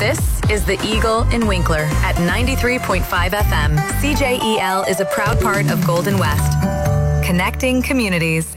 This is The Eagle in Winkler at 93.5 FM. CJEL is a proud part of Golden West. Connecting communities.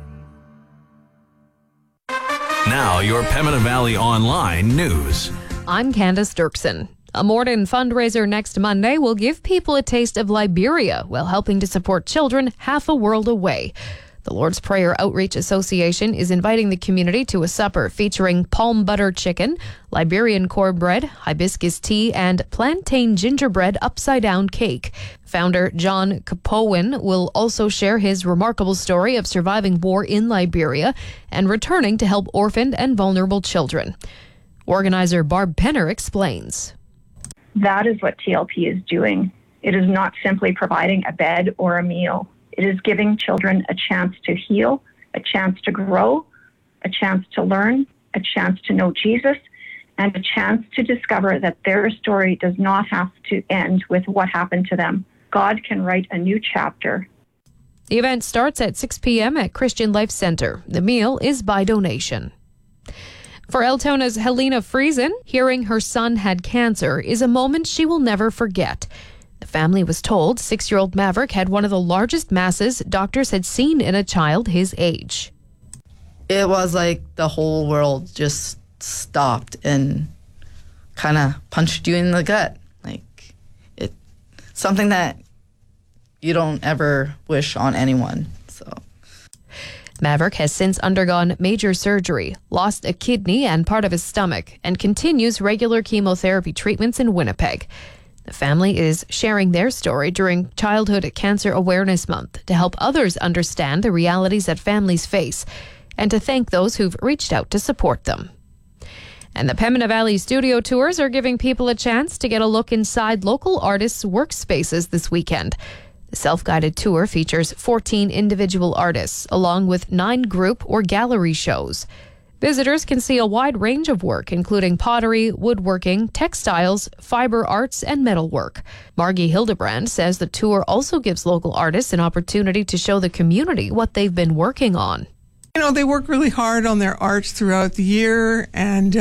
Now, your Pembina Valley Online news. I'm Candace Dirksen. A Morden fundraiser next Monday will give people a taste of Liberia while helping to support children half a world away. The Lord's Prayer Outreach Association is inviting the community to a supper featuring palm butter chicken, Liberian cornbread, hibiscus tea, and plantain gingerbread upside-down cake. Founder John Capowen will also share his remarkable story of surviving war in Liberia and returning to help orphaned and vulnerable children. Organizer Barb Penner explains. That is what TLP is doing. It is not simply providing a bed or a meal. It is giving children a chance to heal, a chance to grow, a chance to learn, a chance to know Jesus, and a chance to discover that their story does not have to end with what happened to them. God can write a new chapter. The event starts at 6 p.m. at Christian Life Center. The meal is by donation. For Altona's Helena Friesen, hearing her son had cancer is a moment she will never forget. The family was told 6-year-old Maverick had one of the largest masses doctors had seen in a child his age. It was like the whole world just stopped and kind of punched you in the gut. Like, it's something that you don't ever wish on anyone. So Maverick has since undergone major surgery, lost a kidney and part of his stomach, and continues regular chemotherapy treatments in Winnipeg. The family is sharing their story during Childhood Cancer Awareness Month to help others understand the realities that families face and to thank those who've reached out to support them. And the Pembina Valley Studio Tours are giving people a chance to get a look inside local artists' workspaces this weekend. The self-guided tour features 14 individual artists along with 9 group or gallery shows. Visitors can see a wide range of work, including pottery, woodworking, textiles, fiber arts, and metalwork. Margie Hildebrand says the tour also gives local artists an opportunity to show the community what they've been working on. You know, they work really hard on their arts throughout the year, and,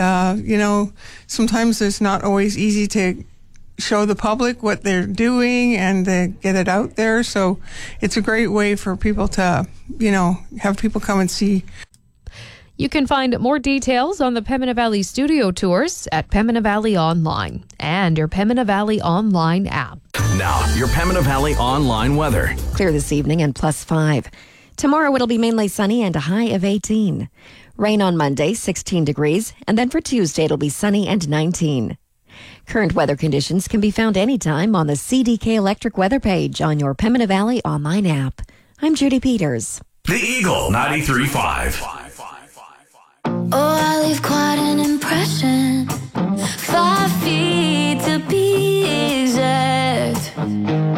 sometimes it's not always easy to show the public what they're doing and get it out there. So it's a great way for people to, have people come and see. You can find more details on the Pembina Valley Studio Tours at Pembina Valley Online and your Pembina Valley Online app. Now, your Pembina Valley Online weather. Clear this evening and +5. Tomorrow it'll be mainly sunny and a high of 18. Rain on Monday, 16 degrees, and then for Tuesday it'll be sunny and 19. Current weather conditions can be found anytime on the CDK Electric weather page on your Pembina Valley Online app. I'm Judy Peters. The Eagle 93.5. Oh, I live quiet in